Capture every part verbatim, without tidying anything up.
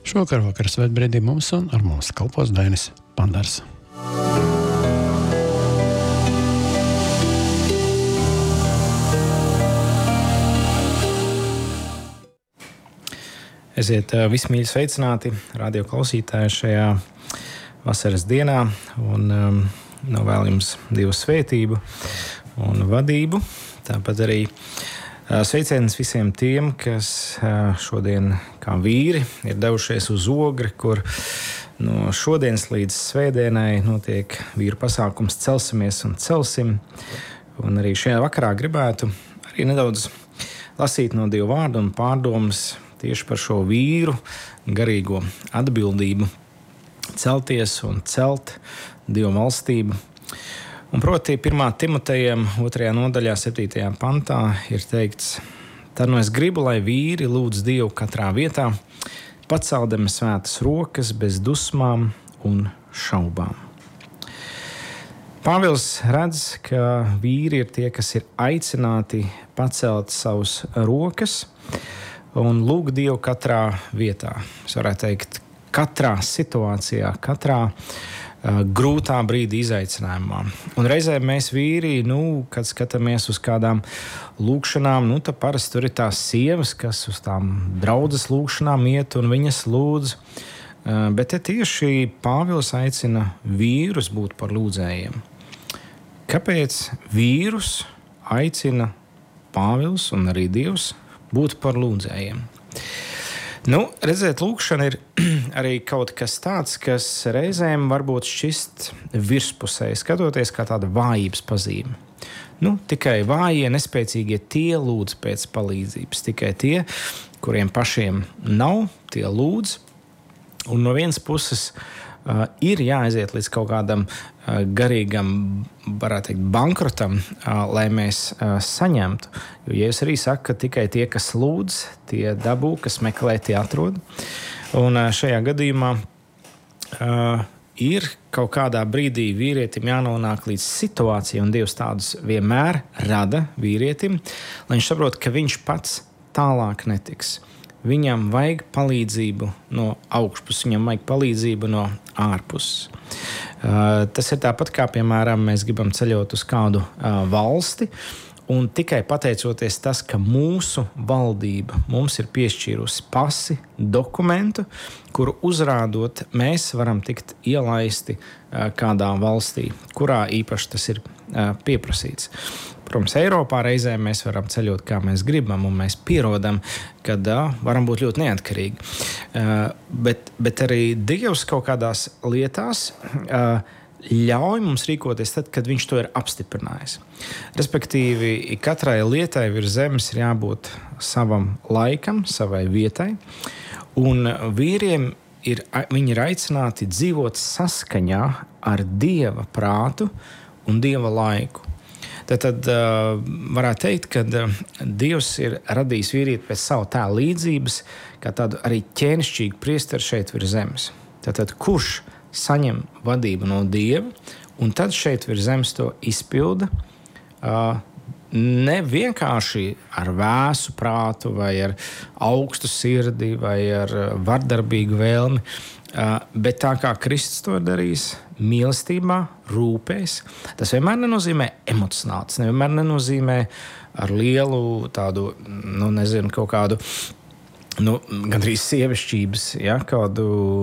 Šovakar vakar svētbrīdī mums un ar mums kalpos Dainis Pandars. Esiet visi mīļi sveicināti radio klausītāji šajā vasaras dienā un um, novēlu jums Dievu svētību un vadību. Tāpat arī uh, sveiciens visiem tiem, kas uh, šodien kā vīri ir devušies uz Ogri, kur no šodienas līdz svētdienai notiek vīru pasākums Celsimies un celsim. Un arī šajā vakarā gribētu arī nedaudz lasīt no Dieva vārda un pārdomas tieši par šo vīru garīgo atbildību celties un celt Dieva valstību. Un proti pirmā Timotejam otrajā nodaļā septītajā pantā ir teikts: tad nu es gribu, lai vīri lūdz Dievu katrā vietā, paceldami svētas rokas bez dusmām un šaubām. Pāvils redz, ka vīri ir tie, kas ir aicināti pacelt savus rokas un lūgt Dievu katrā vietā. Es varētu teikt, katrā situācijā, katrā uh, grūtā brīdī izaicinājumā. Un reizē mēs vīri, nu, kad skatāmies uz kādām lūkšanām, nu, tad parasti tur ir tās sievas, kas uz tām draudzes lūkšanām iet un viņas lūdz. Uh, bet te tieši Pāvils aicina vīrus būt par lūdzējiem. Kāpēc vīrus aicina Pāvils un arī Dievs būt par lūdzējiem? Nu, redzēt, lūkšana ir arī kaut kas tāds, kas reizēm varbūt šķist virspusēji, skatoties kā tāda vājības pazīme. Nu, tikai vājie, nespēcīgie tie lūdz pēc palīdzības, tikai tie, kuriem pašiem nav, tie lūdz. Un no vienas puses uh, ir jāaiziet līdz kaut kādam uh, garīgam, varētu teikt, bankrotam, uh, lai mēs uh, saņemtu. Jo Jēzus arī saka, ka tikai tie, kas lūdz, tie dabū, kas meklē, tie atrod. Un uh, šajā gadījumā uh, ir kaut kādā brīdī vīrietim jānonāk līdz situācijai, un Dievs tādus vienmēr rada vīrietim, lai viņš saprot, ka viņš pats tālāk netiks. Viņam vajag palīdzību no augšpuses, viņam vajag palīdzību no ārpuses. Uh, tas ir tāpat kā, piemēram, mēs gribam ceļot uz kādu uh, valsti, un tikai pateicoties tas, ka mūsu valdība mums ir piešķīrusi pasi, dokumentu, kuru uzrādot, mēs varam tikt ielaisti uh, kādā valstī, kurā īpaši tas ir uh, pieprasīts. Protams, Eiropā reizē mēs varam ceļot, kā mēs gribam, un mēs pierodam, ka uh, varam būt ļoti neatkarīgi. Uh, bet, bet arī Dievs kaut kādās lietās uh, ļauj mums rīkoties tad, kad viņš to ir apstiprinājis. Respektīvi, katrai lietai virs zemes ir jābūt savam laikam, savai vietai, un vīriem ir, viņi ir aicināti dzīvot saskaņā ar Dieva prātu un Dieva laiku. Tad, tad uh, varētu teikt, ka uh, Dievs ir radījis vīrieti pēc savu tēla līdzības, kā tādu arī ķēnišķīgu priesteri šeit virs zemes. Tad, tad kurš saņem vadību no Dieva, un tad šeit virs zemes to izpilda, uh, ne vienkārši ar vēsu prātu, vai ar augstu sirdi, vai ar vardarbīgu vēlmi, uh, bet tā kā Kristus to darīs, mīlestībā, rūpēs. Tas vienmēr nenozīmē emocionāli, tas vienmēr nenozīmē ar lielu tādu, nu, nezinu, kaut kādu, nu, gandrīz sievišķības, ja, kādu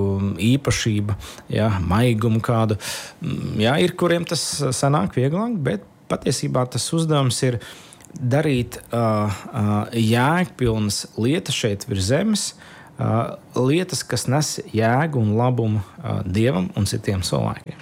īpašību, ja, maigumu kādu. Ja, ir, kuriem tas sanāk vieglāk, bet patiesībā tas uzdevums ir darīt uh, uh, jēgpilnas lietas šeit virs zemes, Uh, lietas, kas nes jēgu un labumu uh, Dievam un citiem cilvēkiem.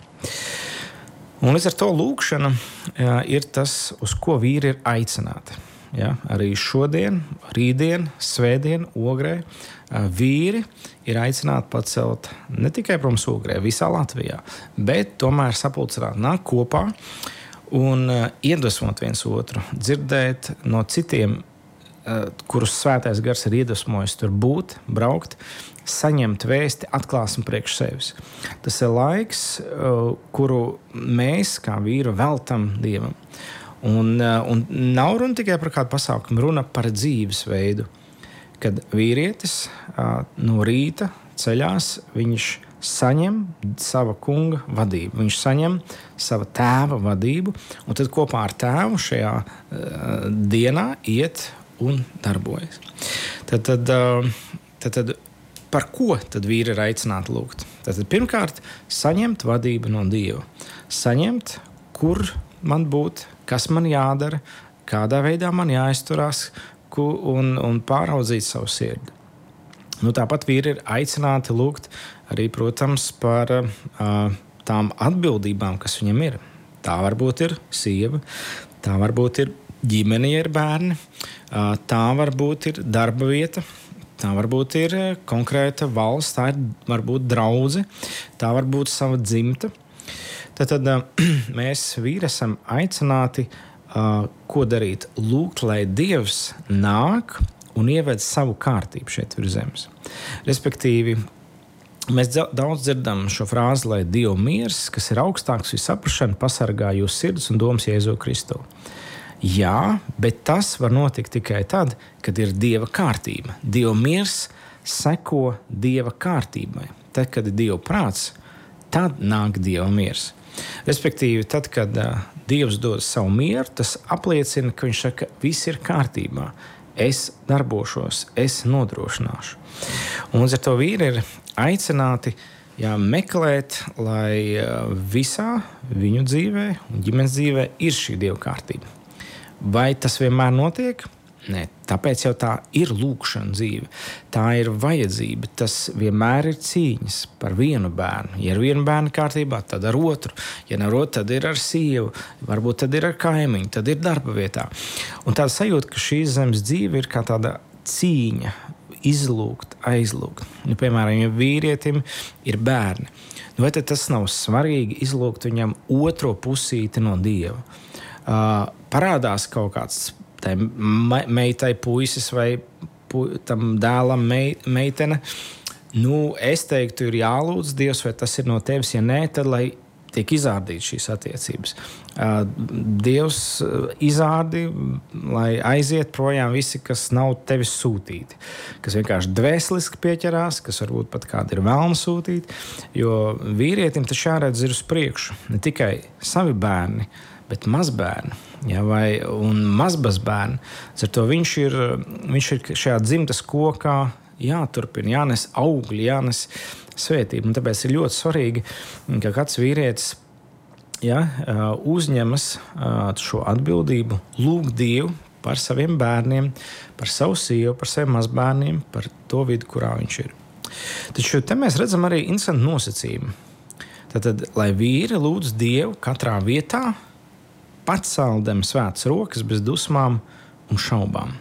Un līdz ar to lūkšana uh, ir tas, uz ko vīri ir aicināti. Ja? Arī šodien, rītdien, svētdien, Ogrē uh, vīri ir aicināti pacelt ne tikai, protams, Ogrē, visā Latvijā, bet tomēr sapulcināt, nāk kopā un uh, iedvesmot viens otru, dzirdēt no citiem, kurus svētais gars ir iedvesmojis tur būt, braukt, saņemt vēsti, atklāsmi priekš sevis. Tas ir laiks, kuru mēs kā vīri veltam Dievam. Un, un nav runa tikai par kādu pasākumu, runa par dzīvesveidu. kad vīrietis uh, no rīta ceļās, viņš saņem sava kunga vadību, viņš saņem sava tēva vadību, un tad kopā ar tēvu šajā uh, dienā iet un darbojas. Tad, tad, uh, tad, tad par ko tad vīri ir aicināti lūgt? Tad, tad pirmkārt, saņemt vadību no Dieva. Saņemt, kur man būt, kas man jādara, kādā veidā man jāizturās ku, un, un pāraudzīt savu sirdi. Nu, tāpat vīri ir aicināti lūgt arī, protams, par uh, tām atbildībām, kas viņam ir. Tā varbūt ir sieva, tā varbūt ir ģimene, ja ir bērni, uh, tā varbūt ir darba vieta, tā varbūt ir konkrēta valsts, tā ir varbūt draudze, tā varbūt sava dzimta. Tad, tad uh, mēs vīri esam aicināti, uh, ko darīt? Lūgt, lai Dievs nāk un ieved savu kārtību šeit virs zemes. Respektīvi, mēs daudz dzirdam šo frāzi, lai Dieva miers, kas ir augstāks visaprašana, pasargā jūsu sirds un domas Jēzu Kristu. Jā, bet tas var notikt tikai tad, kad ir Dieva kārtība. Dieva miers seko Dieva kārtībai. Tad, kad ir Dieva prāts, tad nāk Dieva miers. Respektīvi, tad, kad uh, Dievs dod savu mieru, tas apliecina, ka viņš saka, viss ir kārtībā. Es darbošos, es nodrošināšu. Un līdz ar to vīri ir aicināti jā, meklēt, lai visā viņu dzīvē un ģimenes dzīvē ir šī Dieva kārtība. Vai tas vienmēr notiek? Nē, tāpēc jau tā ir lūkšana dzīve. Tā ir vajadzība. Tas vienmēr ir cīņas par vienu bērnu. Ja ar vienu bērnu kārtībā, tad ar otru. Ja ne ar otru, tad ir ar sievu. Varbūt tad ir ar kaimiņu, tad ir darba vietā. Un tāda sajūta, ka šīs zemes dzīve ir kā tāda cīņa, izlūgt, aizlūgt. Nu, piemēram, ja vīrietim ir bērni, vai tad tas nav svarīgi izlūgt viņam otro pusīti no Dieva? Uh, parādās kaut kāds tai meitai puisis vai pu, tam dēlam mei, meitene. Nu, es teiktu, ir jālūdz Dievs, vai tas ir no tevis, ja nē, tad lai tiek izārdītas šīs attiecības. Uh, Dievs izārdi, lai aiziet projām visi, kas nav tevis sūtīti, kas vienkārši dvēseliski pieķerās, kas varbūt pat kādi ir vēlmi sūtīti, jo vīrietim taču jāredz ir uz priekšu, ne tikai savi bērni, bet mazbērni, ja, vai, un mazbazbērni. Ar to viņš ir, viņš ir šajā dzimtas kokā jāturpina, jānes augļi, jānes svētību. Un tāpēc ir ļoti svarīgi, ka kāds vīrietis ja, uzņemas šo atbildību, lūgt Dievu par saviem bērniem, par savu sievu, par saviem mazbērniem, par to vidu, kurā viņš ir. Taču te mēs redzam arī interesantu nosacījumu. Tātad, lai vīri lūdz Dievu katrā vietā, paceldam svētas rokas bez dusmām un šaubām.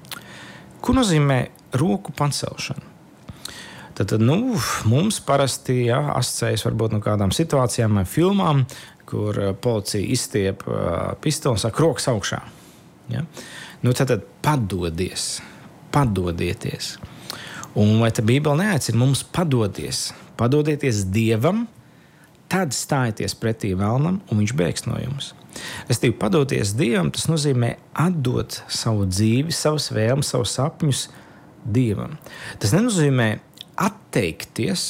Ko nozīmē roku pacelšana? Tad, nu, mums parasti ja, asociējas varbūt no kādām situācijām vai filmām, kur policija izstiep pistoli un saka, rokas augšā. Ja? Nu, tad, tad padodies, padodieties. Un vai tā Bībele neaicina mums padoties? Padodieties Dievam, tad stājieties pretī velnam un viņš bēgs no jums. Restīvi, padoties Dievam, tas nozīmē atdot savu dzīvi, savus vēlmes, savus sapņus Dievam. Tas nenozīmē atteikties,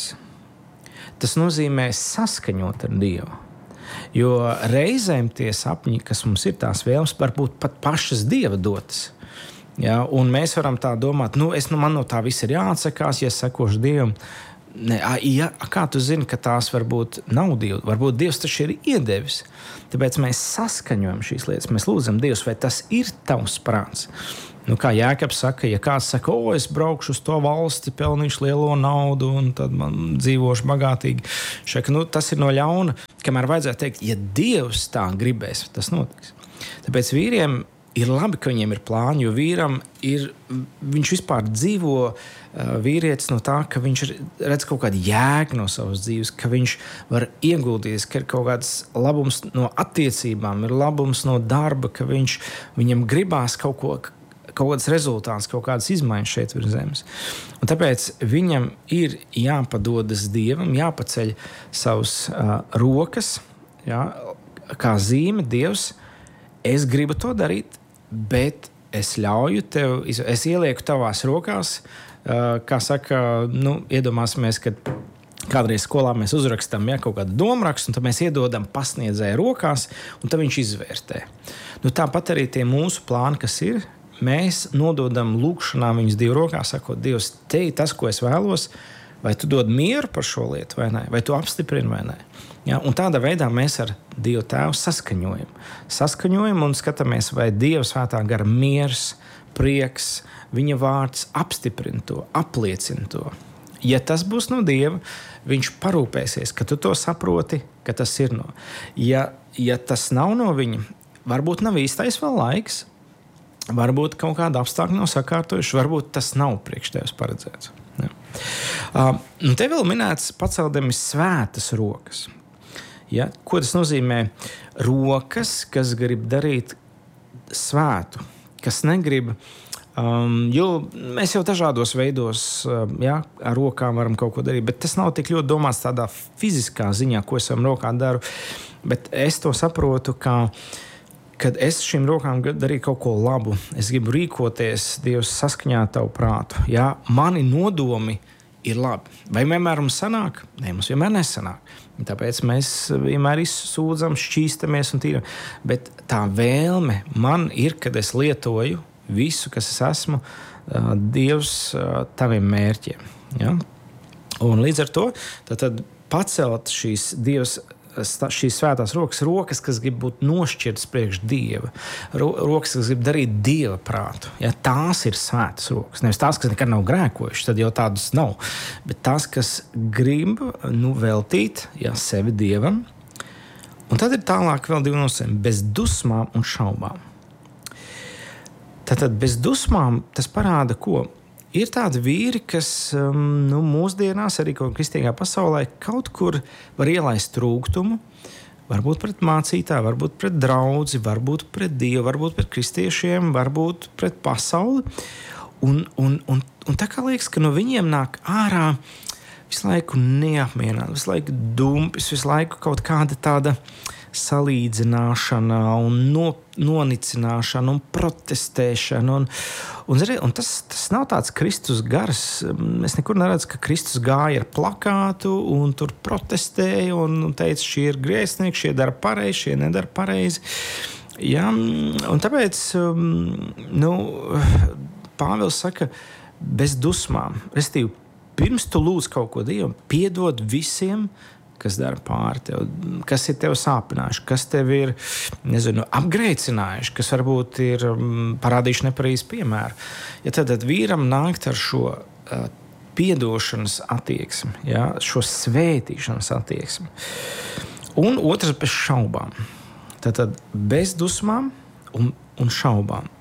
tas nozīmē saskaņot ar Dievu. Jo reizēm tie sapņi, kas mums ir tās vēlmes, varbūt pat pašas Dieva dotas. Ja, un mēs varam tā domāt, nu, es, nu man no tā viss ir jāatsakās, ja es sekošu Dievam. Ne, ja, kā tu zini, ka tās varbūt nav Dievs? Varbūt Dievs taču ir iedevis. Tāpēc mēs saskaņojam šīs lietas. Mēs lūdzam Dievs, vai tas ir tavs prāts? Nu, kā Jēkabs saka, ja kāds saka, o, es braukšu uz to valsti, pelnīšu lielo naudu un tad man dzīvošu bagātīgi. Šaka, nu, tas ir no ļauna, kamēr vajadzētu teikt, ja Dievs tā gribēs, tas notiks. Tāpēc vīriem ir labi, ka viņiem ir plāni, jo vīram ir, viņš vispār dzīvo vīrietis no tā, ka viņš redz kaut kādu jēgu no savas dzīves, ka viņš var ieguldīties, ka ir kaut kāds labums no attiecībām, ir labums no darba, ka viņš, viņam gribās kaut ko, kaut kāds rezultāts, kaut kādas izmaiņas šeit virs zemes. Un tāpēc viņam ir jāpadodas Dievam, jāpaceļ savus uh, rokas, jā, kā zīme Dievs, es gribu to darīt, bet es ļauju tev, es ielieku tavās rokās, kā saka, nu, iedomāsimies, ka kādreiz skolā mēs uzrakstam ja, kaut kādu domrakstu, un tad mēs iedodam pasniedzēju rokās, un tad viņš izvērtē. Nu, tāpat arī tie mūsu plāni, kas ir, mēs nododam lūkšanā viņus Dievu rokās, sakot, Dievs, te ir tas, ko es vēlos, vai tu dod mieru par šo lietu, vai nē, vai tu apstiprini, vai nē. Ja, un tādā veidā mēs ar Dievu Tēvu saskaņojam. Saskaņojam un skatāmies, vai Dieva svētā gara miers, prieks, viņa vārds apstiprina to, apliecina to. Ja tas būs no Dieva, viņš parūpēsies, ka tu to saproti, ka tas ir no. Ja, ja tas nav no viņa, varbūt nav īstais vēl laiks, varbūt kaut kāda apstākļa nav sakārtojuši, varbūt tas nav priekš tevis paredzēts. Ja. Uh, un te vēl minēts paceldami svētas rokas. Ja? Ko tas nozīmē? Rokas, kas grib darīt svētu, kas negrib, um, jo mēs jau dažādos veidos um, ja, ar rokām varam kaut ko darīt, bet tas nav tik ļoti domāts tādā fiziskā ziņā, ko es ar rokām daru, bet es to saprotu, kā kad es šīm rokām darīju kaut ko labu, es gribu rīkoties, Dievs, saskaņā ar tavu prātu. Jā, mani nodomi ir labi. Vai vienmēr mums sanāk? Nē, mums vienmēr nesanāk. Tāpēc mēs vienmēr izsūdzam, šķīstamies un tīram. Bet tā vēlme man ir, kad es lietoju visu, kas es esmu, Dievs taviem mērķiem. Ja? Un līdz ar to tad, tad pacelt šīs Dievs šīs svētās rokas, rokas, kas grib būt nošķirtas priekš Dieva, rokas, kas grib darīt Dieva prātu. Ja, tās ir svētas rokas. Nevis tās, kas nekad nav grēkojušas, tad jau tādas nav. Bet tās, kas grib nu, veltīt ja, sevi Dievam. Un tad ir tālāk vēl divi nosacījumi - bez dusmām un šaubām. Tātad bez dusmām tas parāda, ko? Ir tādi vīri, kas um, nu, mūsdienās, arī kristīgā pasaulē, kaut kur var ielaist trūkumu, varbūt pret mācītāju, varbūt pret draudzi, varbūt pret Dievu, varbūt pret kristiešiem, varbūt pret pasauli. Un, un, un, un tā kā liekas, ka no viņiem nāk ārā visu laiku neapmierināti, visu laiku dumpis, visu laiku kaut kāda tāda salīdzināšana un no, nonicināšana un protestēšana. Un, un, un tas, tas nav tāds Kristus gars. Es nekur neredzu, ka Kristus gāja ar plakātu un tur protestēja un, un teica, šie ir grēsnieki, šie dara pareizi, šie nedara pareizi. Ja, un tāpēc nu, Pāvils saka, bez dusmām. Restīvi, pirms tu lūdz kaut ko Dievam, piedod visiem, kas dara pāri tev, kas ir tev sāpinājuši, kas tev ir nezinu, apgrēcinājuši, kas varbūt ir um, parādījuši nepareizi piemēru. Ja tad, tad vīram nākt ar šo uh, piedošanas attieksmi, ja, šo svētīšanas attieksmi. Un otrs bez šaubām. Tātad bez dusmām un, un šaubām.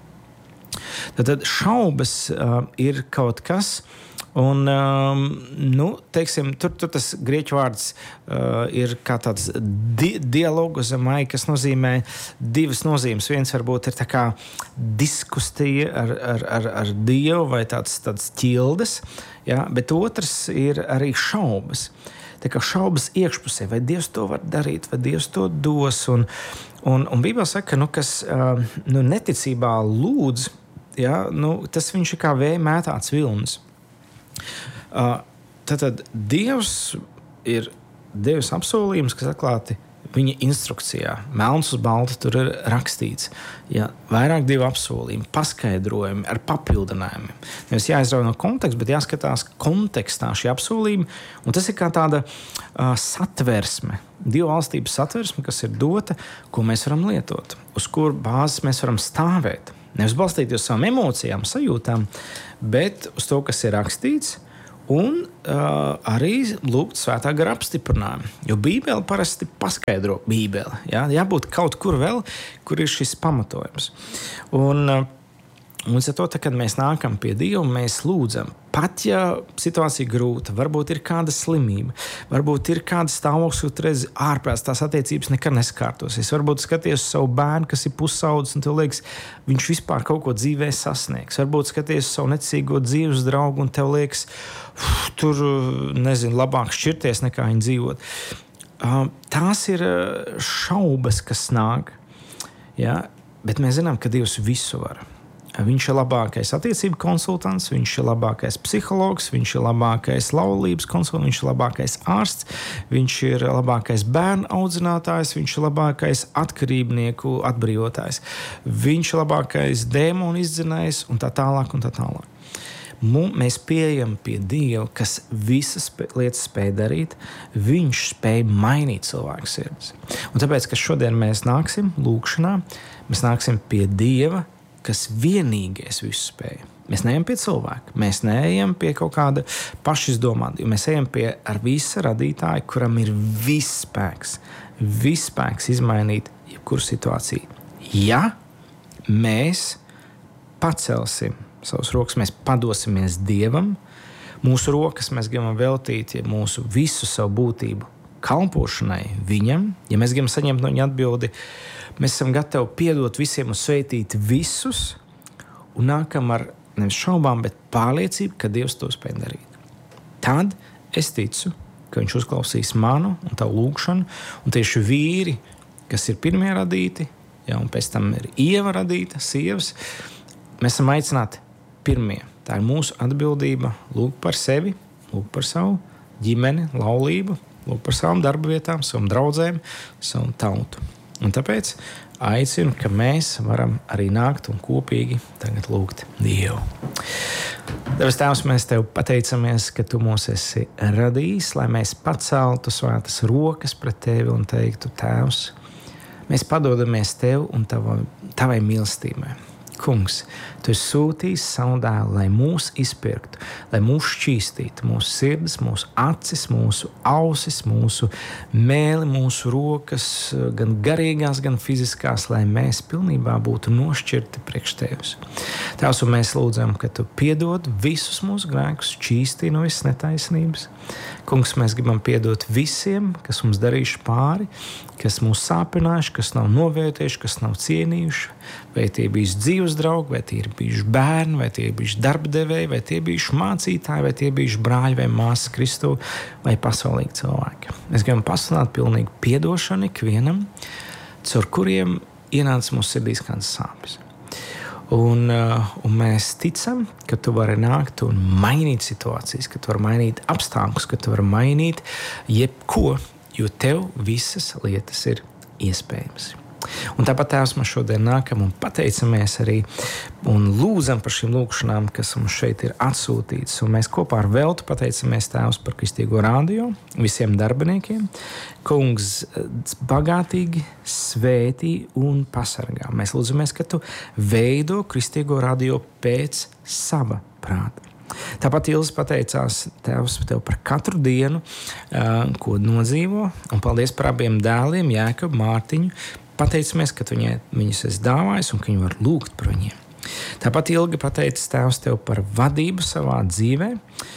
Tātad šaubas uh, ir kaut kas. Un, um, nu, teiksim, tur, tur tas grieķu vārds uh, ir kā tāds di dialogozamai, kas nozīmē divas nozīmes. Viens varbūt ir tā kā diskusija ar, ar, ar, ar Dievu vai tāds, tāds ķildes, ja? Bet otrs ir arī šaubas. Tā kā šaubas iekšpusē, vai Dievs to var darīt, vai Dievs to dos. Un, un, un Bībele saka, nu, kas uh, nu, neticībā lūdz, ja? Nu, tas viņš ir kā vēja mētāts vilnis. Uh, Tātad Dievs ir devis apsolījums, kas atklāti viņa instrukcijā. Melns uz balta tur ir rakstīts. Ja, vairāk divu apsolījumi, paskaidrojumi ar papildinājumiem. Nevis jāizrauj no konteksta, bet jāskatās kontekstā šie apsolījumi. Un tas ir kā tāda uh, satversme, Dieva valstības satversme, kas ir dota, ko mēs varam lietot, uz kur bāzes mēs varam stāvēt. Nevis balstīties uz savām emocijām, sajūtām, bet uz to, kas ir rakstīts, un uh, arī lūgt svētā gara apstiprinājumu. Jo Bībele parasti paskaidro Bībeli. Jā? Jābūt kaut kur vēl, kur ir šis pamatojums. Un, uh, un to, tā, kad mēs nākam pie Dieva, mēs lūdzam. Pat ja situācija ir grūta, varbūt ir kāda slimība, varbūt ir kāda stāvoklis, kur reiz ārprāts tās attiecības nekad neskārtosies. Varbūt skaties uz savu bērnu, kas ir pusaudzis, un tev liekas, viņš vispār kaut ko dzīvē sasniegs. Varbūt skaties uz savu necīgo dzīves draugu, un tev liekas, tur, nezinu, labāk šķirties nekā viņi dzīvot. Tās ir šaubas, kas nāk. Ja? Bet mēs zinām, ka Dievs visu var. viņš ir labākais attiecību konsultants, viņš ir labākais psihologs, viņš ir labākais laulības konsultants, viņš ir labākais ārsts, viņš ir labākais bērnu audzinātājs, viņš ir labākais atkarībnieku atbrīvotājs, viņš ir labākais dēmonu izdzinējs un tā tālāk un tā tālāk. Mēs pieejam pie Dieva, kas visas lietas spēj darīt. Viņš spēj mainīt cilvēku sirdis. Un tāpēc, ka šodien mēs nāksim lūkšanā, mēs nāksim pie Dieva, kas vienīgais visu spēj. Mēs neejam pie cilvēka, mēs neejam pie kaut kāda pašizdomāta, mēs ejam pie ar visa radītāja, kuram ir viss spēks, viss spēks izmainīt jebkuru situāciju. Ja mēs pacelsim savus rokas, mēs padosimies Dievam, mūsu rokas mēs gribam veltīt ja mūsu visu savu būtību kalpošanai Viņam, ja mēs gribam saņemt no Viņa atbildi, mēs esam gatavi piedot visiem un sveitīt visus, un nākam ar nevis šaubām, bet pārliecību, ka Dievs to spēj darīt. Tad es ticu, ka Viņš uzklausīs manu un tavu lūgšanu, un tieši vīri, kas ir pirmie radīti, ja, un pēc tam ir Ieva radīta, sievas, mēs esam aicināti pirmie. Tā ir mūsu atbildība lūgt par sevi, lūgt par savu ģimeni, laulību, lūgt par savām darba vietām, savām draudzēm, savu tautu. Un tāpēc aicinu, ka mēs varam arī nākt un kopīgi tagad lūgt Dievu. Debes Tēvs, mēs Tev pateicamies, ka Tu mūs esi radījis, lai mēs paceltu svētas rokas pret Tevi un teiktu, Tēvs, mēs padodamies Tev un tavai, tavai mīlestībai. Kungs, Tu esi sūtījis savu dēlu, lai mūs izpirktu, lai mūs šķīstītu, mūsu sirdis, mūsu acis, mūsu ausis, mūsu mēli, mūsu rokas, gan garīgās, gan fiziskās, lai mēs pilnībā būtu nošķirti priekš Tevis. Tēvs, un mēs lūdzam, ka Tu piedod visus mūsu grēkus, šķīstī no visas netaisnības. Kungs, mēs gribam piedot visiem, kas mums darījuši pāri, kas mūs sāpinājuši, kas nav novērtējuši, kas nav cienījuši, vai tie bijuši dzīves draugi, vai tie ir bijuši bērni, vai tie ir bijuši darbdevēji, vai tie ir bijuši mācītāji, vai tie ir bijuši brāļi vai māsas Kristu, vai pasaulīgi cilvēki. Mēs gribam pasludināt pilnīgu piedošanu ikvienam, caur kuriem ienāca mūsu sirdīs kādas sāpes. Un, uh, un mēs ticam, ka Tu vari nākt un mainīt situācijas, ka Tu vari mainīt apstākļus, ka Tu vari mainīt jebko, jo Tev visas lietas ir iespējamas. Un tāpat Tēvs mēs šodien nākam un pateicamies arī un lūdzam par šīm lūkšanām, kas mums šeit ir atsūtītas. Un mēs kopā ar Veltu pateicamies Tēvs par Kristīgo radio, visiem darbiniekiem. Kungs bagātīgi svētī un pasargā. Mēs lūdzamies, ka Tu veido Kristīgo radio pēc sava prāta. Tāpat Ilze pateicās Tēvs Tev par katru dienu, uh, ko nodzīvo, un paldies par abiem dēliem, Jēkabu, Mārtiņu. Pateicamies, ka viņai, viņus esi dāvājis un ka viņi var lūgt par viņiem. Tāpat Ilga pateicis Tēvs Tev par vadību savā dzīvē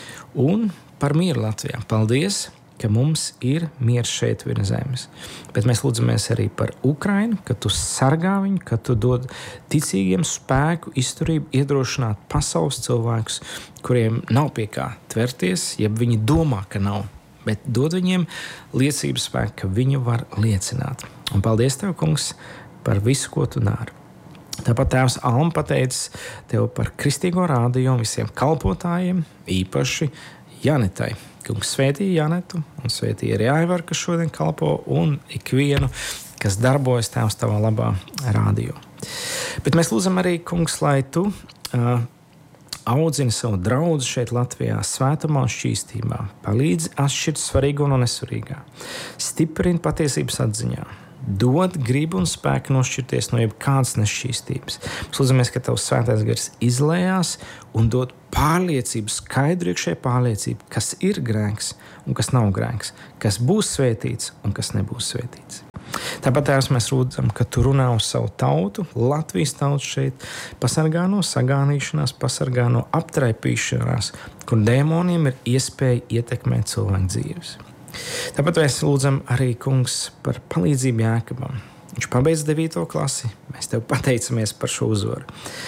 un par mieru Latvijā. Paldies, ka mums ir miers šeit virs zemes. Bet mēs lūdzamies arī par Ukrainu, ka Tu sargā viņu, ka Tu dod ticīgiem spēku, izturību, iedrošināt pasaules cilvēkus, kuriem nav pie kā tverties, ja viņi domā, ka nav. Bet dod viņiem liecības spēku, ka viņi var liecināt. Un paldies Tev, Kungs, par visu, ko Tu dari. Tāpat Tēvs Alma pateicis Tev par Kristīgo radio un visiem kalpotājiem, īpaši Janetai. Kungs svētī Janetu un svētī arī Aivaru, kas šodien kalpo, un ikvienu, kas darbojas Tēvs Tavā labā radio. Bet mēs lūdzam arī, Kungs, lai Tu uh, audzini savu draudzi šeit Latvijā svētumā un šķīstībā, palīdzi atšķirt svarīgo no nesvarīgā, stiprini patiesības atziņā, dod gribu un spēku nošķirties no jebkādas nešķīstības. Mēs lūdzamies, ka Tavs svētais gars izlējās un dod pārliecību, skaidru iekšēju pārliecību, kas ir grēks un kas nav grēks, kas būs svētīts un kas nebūs svētīts. Tāpat Tēvs mēs lūdzam, ka Tu runā uz savu tautu, Latvijas tautu šeit, pasargā no sagānīšanās, pasargā no aptraipīšanās, kur dēmoniem ir iespēja ietekmēt cilvēku dzīves. Tāpat mēs lūdzam arī, Kungs, par palīdzību Jēkabam. Viņš pabeidz devīto klasi, mēs Tev pateicamies par šo uzvaru.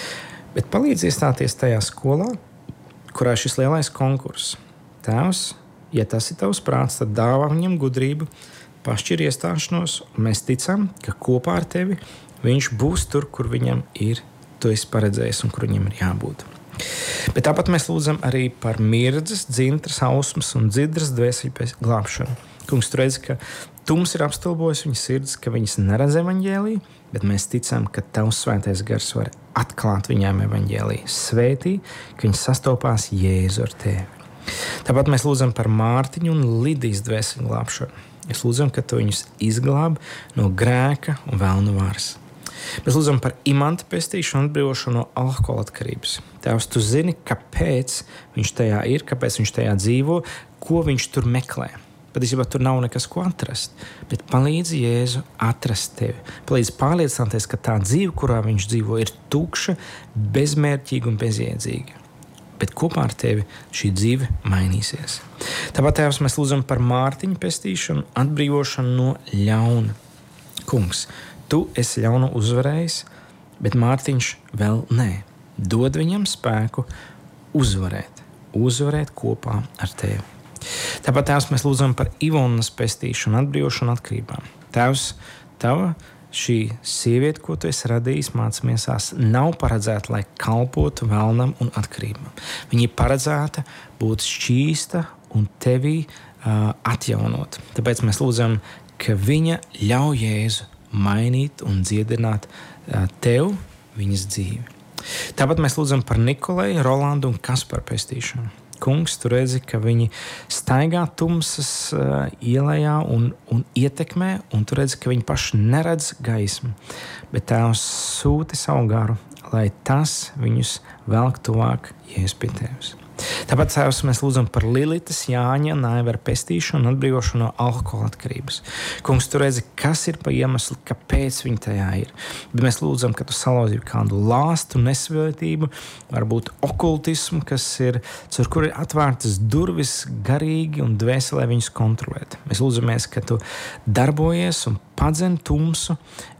Bet palīdz iestāties tajā skolā, kurā šis lielais konkurss. Tēvs, ja tas ir Tavs prāts, tad dāvā viņam gudrību, pašķir iestāšanos, un mēs ticam, ka kopā ar Tevi viņš būs tur, kur viņam ir tu esi paredzējis un kur viņiem ir jābūt. Bet tāpat mēs lūdzam arī par mirdzes, dzintras, ausmas un dzidras dvēseļu glābšanu. Kungs, tu redzi, ka tums ir apstulbojis viņas sirds, ka viņas neredz evaņģēliju, bet mēs ticam, ka tavs svētais gars var atklāt viņām evaņģēliju. Svētī, ka viņas sastopās Jēzu ar tevi. Tāpat mēs lūdzam par Mārtiņu un Lidijas dvēseļu glābšanu. Mēs lūdzam, ka tu viņus izglāb no grēka un velnu varas. Mēs lūdzam par Imanta pestīšanu un atbrīvošanu no alkohola atkarības. Tēvs, tu zini, kāpēc viņš tajā ir, kāpēc viņš tajā dzīvo, ko viņš tur meklē. Patiesībā tur nav nekas, ko atrast, bet palīdzi Jēzu atrast tevi. Palīdzi pārliecināties, ka tā dzīve, kurā viņš dzīvo, ir tukša, bezmērķīga un bezjēdzīga. Bet kopā ar tevi šī dzīve mainīsies. Tāpat, Tēvs, mēs lūdzam par Mārtiņu pestīšanu, atbrīvošanu no ļauna. Kungs, tu esi ļaunu uzvarējis, bet Mārtiņš vēl nē. Dod viņam spēku uzvarēt, uzvarēt kopā ar tevi. Tāpat, Tēvs, mēs lūdzam par Ivonas pestīšanu, atbrīvošanu atkarībām. Tēvs, tava šī sieviete, ko tu esi radījis mācamiesās, nav paredzēta, lai kalpotu vēlnam un atkarībām. Viņa ir paredzēta būt šķīsta un tevī uh, atjaunot. Tāpēc mēs lūdzam, ka viņa ļauj Jēzu mainīt un dziedināt uh, tev viņas dzīvi. Tāpat mēs lūdzam par Nikolai, Rolandu un Kasparu pestīšanu. Kungs, tu redzi, ka viņi staigā tumsas uh, ielējā un, un ietekmē, un tu redzi, ka viņi paši neredz gaismu. Bet Tēvs sūti savu garu, lai tas viņus velk tuvāk Jēzus pie tevis. Tāpat, Tēvs, mēs lūdzam par Lilitas, Jāņa, Naivera pestīšanu un atbrīvošanu no alkohola atkarības. Kungs, tu redzi, kas ir pa iemeslu, kāpēc viņi tajā ir. Bet mēs lūdzam, ka tu salauzītu kādu lāstu, nesvētību, varbūt okultismu, kas ir, caur kur ir atvērtas durvis garīgi un dvēselē viņus kontrolēt. Mēs lūdzamies, ka tu darbojies un padzen tumsu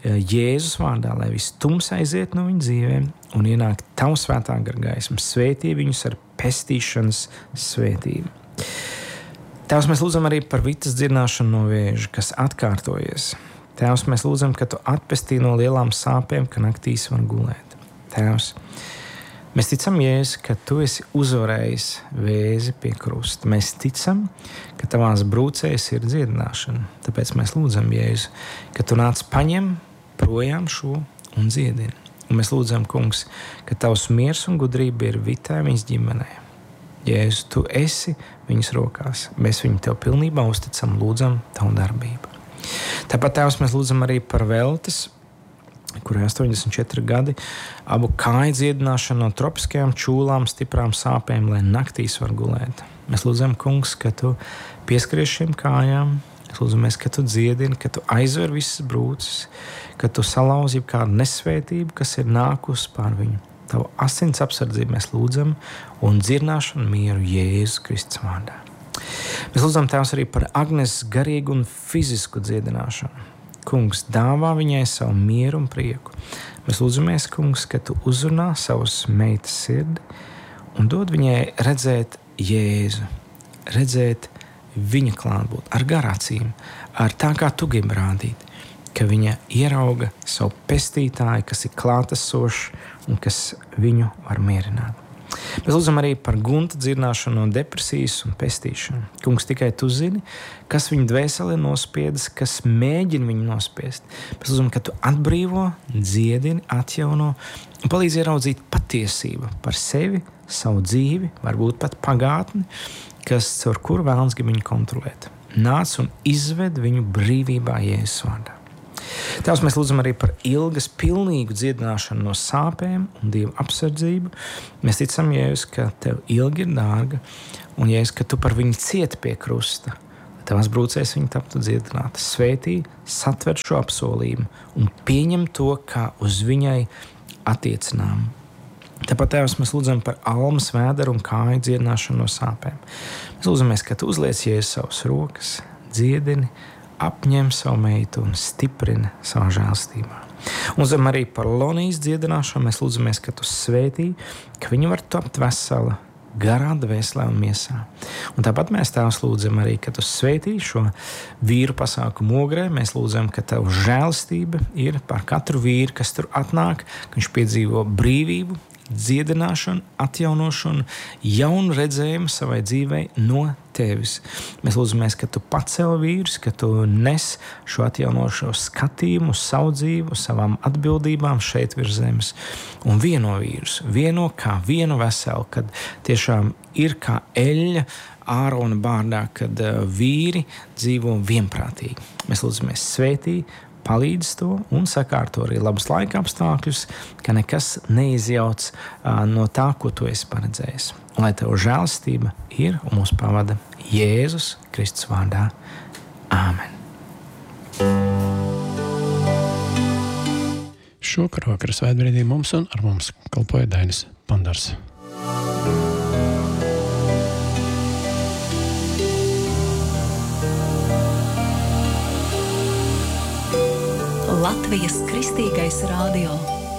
Jēzus vārdā, lai viss tums aiziet no viņu dzīvēm un ienāk tavu svētā gara gaisma. Svētī viņus ar pestīšanas svētību. Tēvs, mēs lūdzam arī par vitas dzirdināšanu no vēža, kas atkārtojies. Tēvs, mēs lūdzam, ka tu atpestī no lielām sāpēm, ka naktīs var gulēt. Tēvs, mēs ticam, Jēzus, ka tu esi uzvarējis vēzi pie krusta. Mēs ticam, ka tavās brūcēs ir dziedināšana. Tāpēc mēs lūdzam, Jēzus, ka tu nāc paņem projām šo un dziedini. Un mēs lūdzam, Kungs, ka tavs miers un gudrība ir vitai viņas ģimenē. Jēzus, tu esi viņas rokās. Mēs viņu tev pilnībā uzticam, lūdzam tavu darbību. Tāpat, Tēvs, mēs lūdzam arī par Veltes, kurai astoņdesmit četri gadi, abu kāju dziedināšanu no tropiskajām čūlām, stiprām sāpēm, lai naktīs var gulēt. Mēs lūdzam, Kungs, ka tu pieskaries šīm kājām. Mēs lūdzamies, ka tu dziedini, ka tu aizver visas brūces, ka tu salauzi kādu nesvētību, kas ir nākusi pār viņu. Tavu asins apsardzību mēs lūdzam un dzirnāšanu mieru Jēzus Kristus vārdā. Mēs lūdzam, Tēvs, arī par Agnes garīgu un fizisku dziedināšanu. Kungs, dāvā viņai savu mieru un prieku. Mēs lūdzamies, Kungs, ka tu uzrunā savus meitas sirdi un dod viņai redzēt Jēzu, redzēt viņa klātbūt, ar garācīm, ar tā, kā tu gribi rādīt, ka viņa ierauga savu pestītāju, kas ir klātesošs un kas viņu var mierināt. Mēs lūdzam arī par Gunta dziedināšanu no depresijas un pestīšanu. Kungs, tikai tu zini, kas viņa dvēselē nospiedis, kas mēģina viņu nospiest. Mēs lūdzam, ka tu atbrīvo, dziedini, atjauno un palīdzi ieraudzīt patiesību par sevi, savu dzīvi, varbūt pat pagātni, kas caur kuru vēlams grib viņu kontrolēt. Nāc un izved viņu brīvībā Jēzus vārdā. Tēvs, mēs lūdzam arī par Ilgas pilnīgu dziedināšanu no sāpēm un Dieva apsardzību. Mēs ticam, Jēzus, ka tev Ilga ir dārga un, Jēzus, ka tu par viņu cieti pie krusta. Tavās brūcēs viņa taptu dziedināta. Svētī, satver šo apsolījumu un pieņem to kā uz viņai attiecinām. Tāpat, Tēvs, mēs lūdzam par almas, vēderu un kāju dziedināšanu no sāpēm. Mēs lūdzamies, ka tu uzliec Jēzus savas rokas, dziedini, apņem savu meitu un stiprini savā žēlstībā. Un lūdzam arī par Lonijas dziedināšanu. Mēs lūdzamies, ka tu svētī, ka viņa var tapt vesela garā, dvēselē un miesā. Un tāpat mēs Tēvs lūdzam arī, ka Tu svētī šo vīru pasākumu ogrē. Mēs lūdzam, ka Tavu žēlastība ir par katru vīru, kas tur atnāk, ka viņš piedzīvo brīvību, dziedināšanu, atjaunošanu, jaunu redzējumu savai dzīvei no Tevis. Mēs lūdzamies, ka Tu pacel vīrus, ka Tu nes šo atjaunošo skatījumu uz savu dzīvi, uz savām atbildībām šeit virs zemes. Un vieno vīrus, vieno kā vienu veselu, kad tiešām ir kā eļļa Ārona bārdā, kad uh, vīri dzīvo vienprātīgi. Mēs lūdzamies svētī, palīdz to un sakārto arī labus laika apstākļus, ka nekas neizjauc uh, no tā, ko Tu esi paredzējis. Un lai Tev žēlastība ir un mūs pavada Jēzus Kristus vārdā. Āmen. Šokar vakar svētbrīdī mums un ar mums kalpoja Dainis Pandars. Latvijas Kristīgais radio.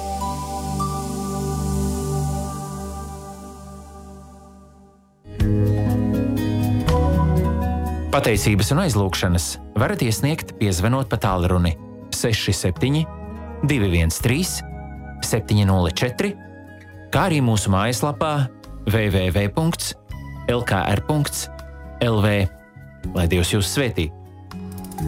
Pateicības un aizlūgšanas varat iesniegt, piezvanot pa tālruni seši septiņi, divi viens trīs, septiņi nulle četri, kā arī mūsu mājaslapā w w w punkts l k r punkts l v. Lai Dievs jūs svētī!